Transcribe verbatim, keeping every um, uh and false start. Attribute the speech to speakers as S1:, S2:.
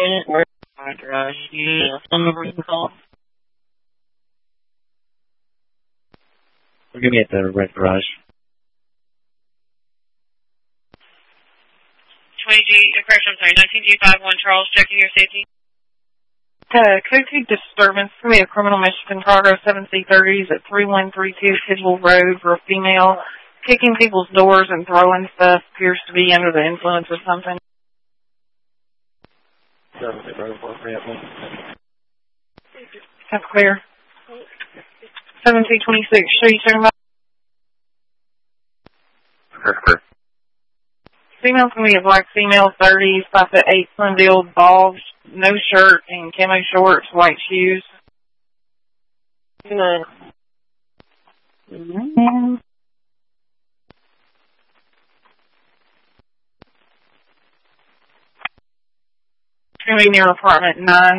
S1: My garage. Yeah. Phone number you can call. Give me at the red garage.
S2: twenty G, correction, I'm sorry, nineteen G fifty-one, Charles, checking your safety.
S3: Uh, code two disturbance. We have criminal mission in progress, seven C thirties at three one three two Tidwell Road for a female kicking people's doors and throwing stuff. Appears to be under the influence of something. That's clear. seven C twenty-six, show you talking about?
S1: That's clear.
S3: Female's going to be a black female, thirties, five foot eight, slim build, bald, no shirt, and camo shorts, white shoes.
S1: No.
S3: Mm-hmm. It's going to be near apartment nine.